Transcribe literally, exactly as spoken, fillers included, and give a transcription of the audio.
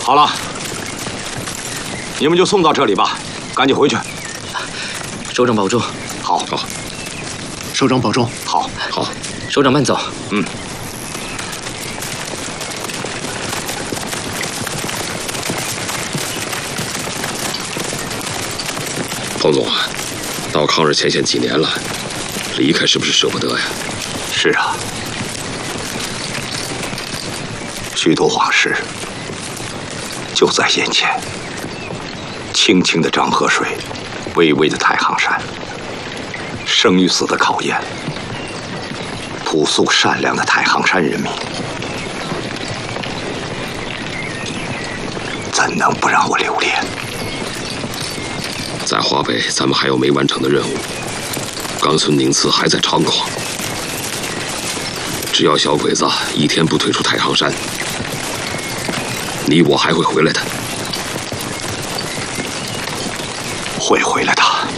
好了，你们就送到这里吧，赶紧回去。 首长保重。 好， 好。 首长保重。 好， 好。 首长慢走。 嗯。 彭总啊，到抗日前线几年了，离开是不是舍不得呀？ 是啊，许多往事就在眼前。清清的漳河水，巍巍的太行山，生与死的考验。朴素善良的太行山人民，怎能不让我留恋？ 在华北，咱们还有没完成的任务。冈村宁次还在猖狂，只要小鬼子一天不退出太行山，你我还会回来的。 会回来的。